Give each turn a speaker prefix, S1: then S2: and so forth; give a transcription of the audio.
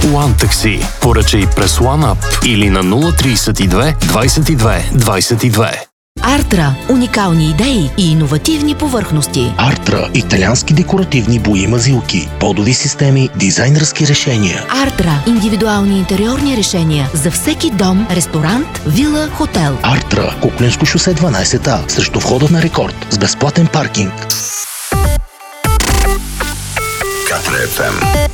S1: One Taxi. Поръчай през One App или на 032 22 22.
S2: Артра – уникални идеи и иновативни повърхности.
S3: Артра – италиански декоративни бои мазилки, подови системи, дизайнерски решения.
S2: Артра – индивидуални интериорни решения за всеки дом, ресторант, вила, хотел.
S3: Артра – Куклинско шосе 12А, срещу входа на Рекорд, с безплатен паркинг.
S4: Катра FM.